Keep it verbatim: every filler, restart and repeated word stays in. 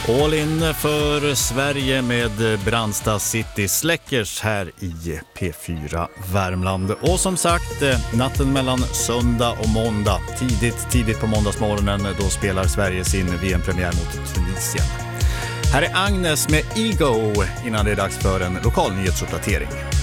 All in för Sverige med Brandsta City Släckers här i P fyra Värmland. Och som sagt, natten mellan söndag och måndag, tidigt, tidigt på måndagsmorgonen, då spelar Sverige sin V M-premiär mot Tunisien. Här är Agnes med Ego innan det är dags för en lokal nyhetsuppdatering.